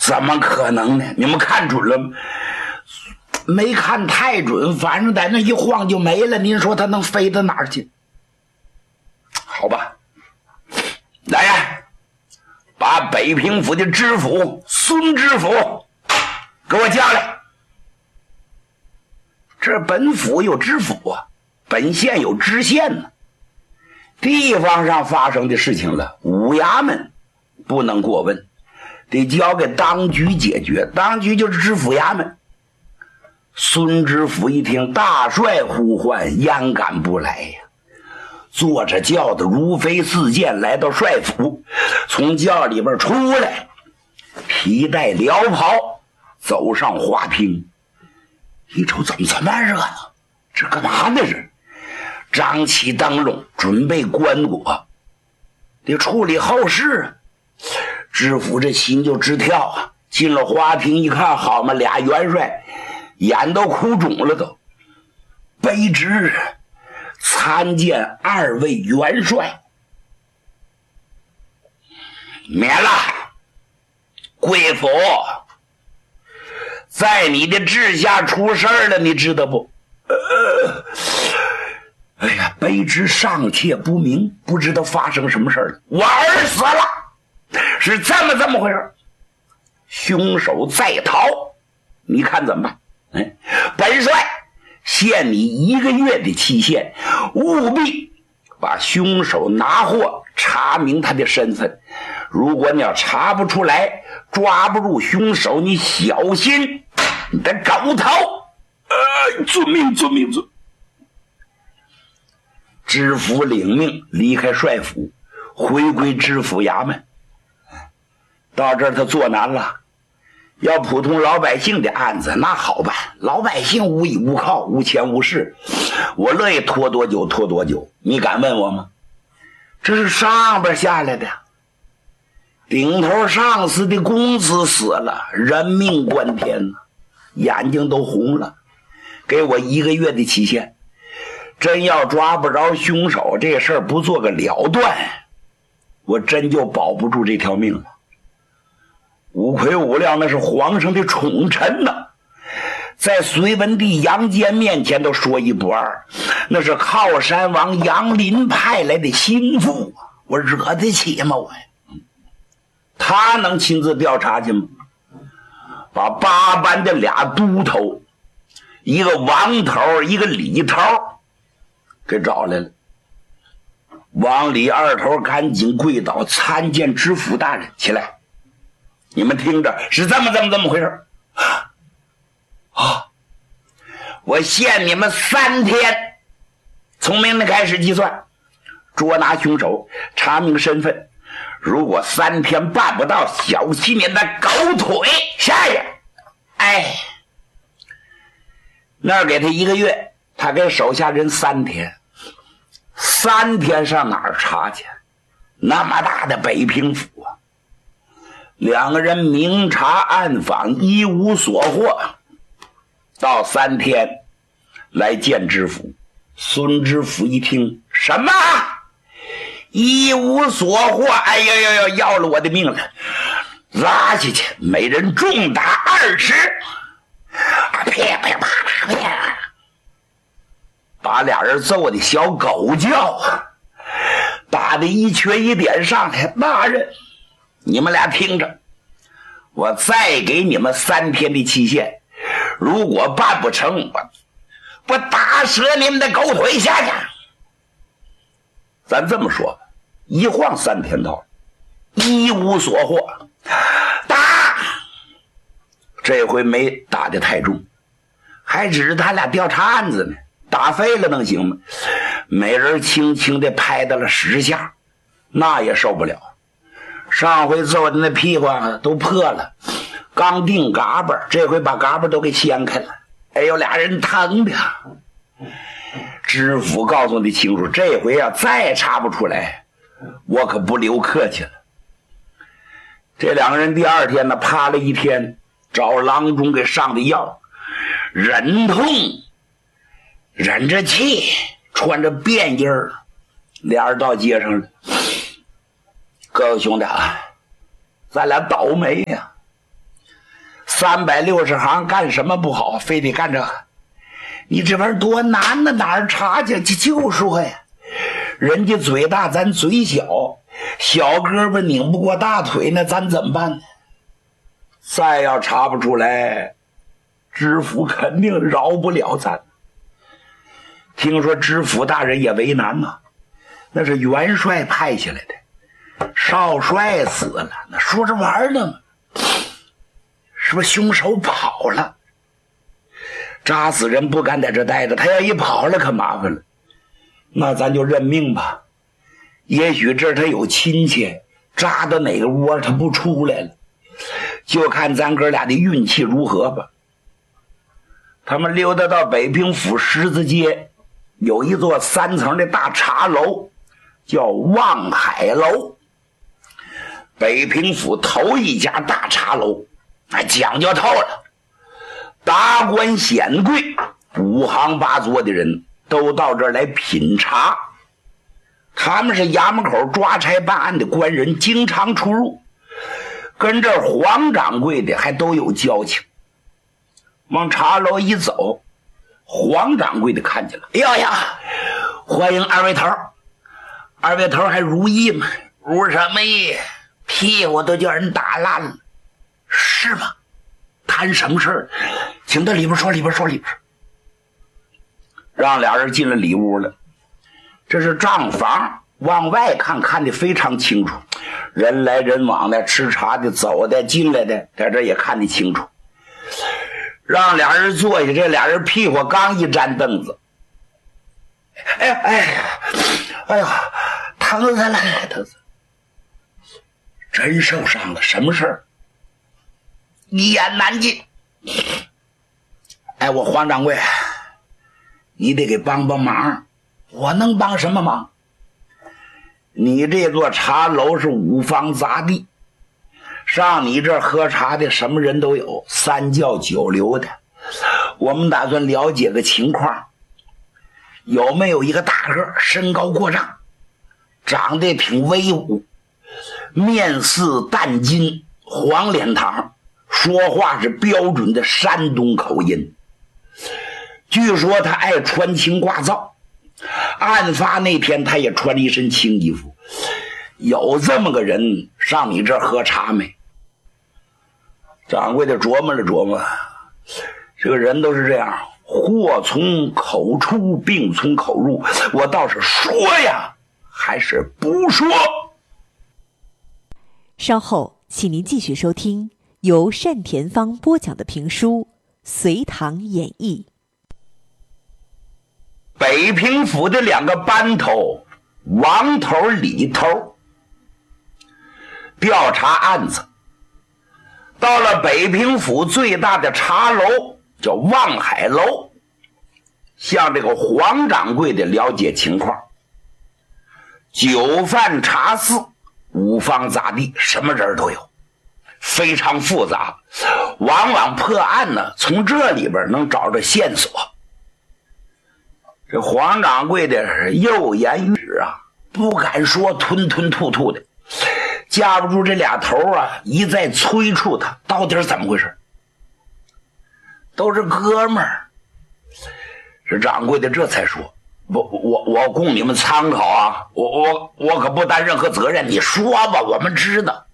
怎么可能呢？你们看准了吗？没看太准，反正在那一晃就没了。您说他能飞到哪儿去？好吧，来呀，把北平府的知府孙知府给我叫来。这本府有知府啊，本县有知县呢。地方上发生的事情了，五衙门不能过问，得交给当局解决。当局就是知府衙门。孙知府一听大帅呼唤，焉敢不来呀？坐着轿子如飞似箭来到帅府，从轿里边出来，皮带辽袍，走上花厅。一瞅怎么这么热闹？这干嘛呢？是张起灯笼，准备棺椁，得处理后事。知府这心就直跳啊！进了花厅一看，好嘛，俩元帅眼都哭肿了都。卑职参见二位元帅。免了，贵府在你的治下出事了，你知道不？哎呀，卑职尚且不明，不知道发生什么事了。我儿死了，是这么回事。凶手在逃，你看怎么办？本帅限你1个月的期限，务必把凶手拿获，查明他的身份。如果你要查不出来，抓不住凶手，你小心你的狗头。遵命。知府领命离开帅府，回归知府衙门。到这儿他做难了。要普通老百姓的案子那好办，老百姓无依无靠，无钱无势，我乐意拖多久拖多久。你敢问我吗？这是上边下来的，顶头上司的公子死了，人命关天呢，眼睛都红了。给我1个月的期限，真要抓不着凶手，这事儿不做个了断，我真就保不住这条命了。五魁五亮那是皇上的宠臣呐，在隋文帝杨坚面前都说一不二，那是靠山王杨林派来的心腹，我惹得起吗？我他能亲自调查去吗？把8班的俩都头，一个王头一个李头给找来了。王李二头赶紧跪倒，参见知府大人。起来，你们听着，是这么回事啊！我限你们3天，从明天开始计算，捉拿凶手，查明身份。如果3天办不到，小心你的狗腿！下去。那儿给他1个月，他给手下人3天。3天上哪儿查去？那么大的北平府啊！2个人明察暗访，一无所获。到3天来见知府。孙知府一听，什么一无所获？哎呦，要了我的命了！拉下去，每人重打20。啪啪啪啪，把俩人揍的小狗叫，打的一瘸一点上来。大人，你们俩听着，我再给你们3天的期限，如果办不成，我打折你们的狗腿下去。咱这么说吧，一晃3天到了，一无所获。打，这回没打得太重，还指着他俩调查案子呢，打废了能行吗？每人轻轻地拍到了10下，那也受不了。上回揍的那屁股都破了，刚定嘎巴，这回把嘎巴都给掀开了。哎呦，俩人疼的。知府告诉你清楚，这回再查不出来，我可不留客气了。这2个人第2天呢，趴了1天，找郎中给上的药，忍痛忍着气，穿着便衣儿，俩人到街上了。各位兄弟啊，咱俩倒霉呀！ 360行干什么不好，非得干这个？你这玩意儿多难呢，哪儿差去？就说呀，人家嘴大，咱嘴小，小胳膊拧不过大腿呢，咱怎么办呢？再要查不出来，知府肯定饶不了咱。听说知府大人也为难呐，那是元帅派下来的，少帅死了，那说着玩呢吗？是不是凶手跑了？扎死人不敢在这待着，他要一跑了可麻烦了。那咱就认命吧，也许这儿他有亲戚，扎到哪个窝他不出来了，就看咱哥俩的运气如何吧。他们溜达到北平府十字街，有一座3层的大茶楼，叫望海楼。北平府头一家大茶楼，讲究透了，达官显贵5行8作的人都到这儿来品茶。他们是衙门口抓差办案的官人，经常出入，跟这黄掌柜的还都有交情。往茶楼一走，黄掌柜的看见了，哎呀呀，欢迎二位头。二位头还如意吗？如什么意？屁股都叫人打烂了。是吗？谈什么事儿？请到里边说，里边说，里边。让俩人进了里屋了。这是账房，往外看看得非常清楚，人来人往的，吃茶的，走的，进来的，在这也看得清楚。让俩人坐下，这俩人屁股刚一沾凳子，哎呀，疼死了，疼死了！真受伤了，什么事儿？一言难尽。我黄掌柜，你得给帮帮忙。我能帮什么忙？你这座茶楼是5方杂地，上你这儿喝茶的什么人都有，3教9流的。我们打算了解个情况，有没有一个大个，身高过丈，长得挺威武，面似淡金，黄脸膛，说话是标准的山东口音。据说他爱穿青挂皂，案发那天他也穿了一身青衣服。有这么个人上你这儿喝茶没？掌柜的琢磨了琢磨，这个人都是这样，祸从口出，病从口入。我倒是说呀，还是不说？ 稍后请您继续收听由单田芳播讲的评书《隋唐演义》。 北平府的2个班头，王头李头，调查案子到了北平府最大的茶楼，叫望海楼，向这个黄掌柜的了解情况。酒饭茶肆5方杂地，什么人都有，非常复杂，往往破案呢从这里边能找着线索。这黄掌柜的又言又止啊，不敢说，吞吞吐吐的，架不住这俩头啊一再催促他，到底是怎么回事？都是哥们儿。这掌柜的这才说，我供你们参考啊，我可不担任何责任，你说吧，我们知道。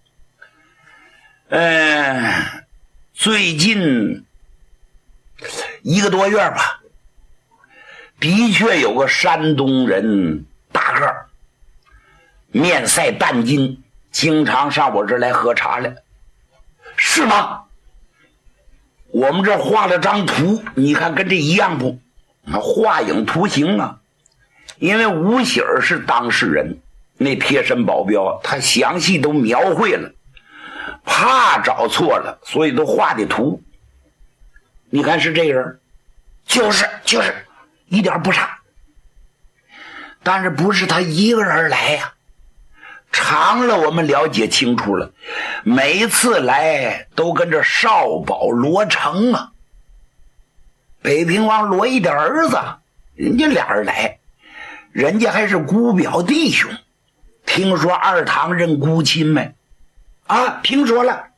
最近1个多月吧，的确有个山东人，大个儿，面赛淡金，经常上我这儿来喝茶来。是吗？我们这儿画了张图，你看跟这一样不？画影图形啊。因为吴喜儿是当事人，那贴身保镖他详细都描绘了，怕找错了，所以都画的图。你看是这个人，就是一点不差。但是不是他一个人来呀？长了我们了解清楚了，每一次来都跟着少保罗成啊，北平王罗毅的儿子，人家俩人来，人家还是姑表弟兄。听说二堂认姑亲没？啊，听说了。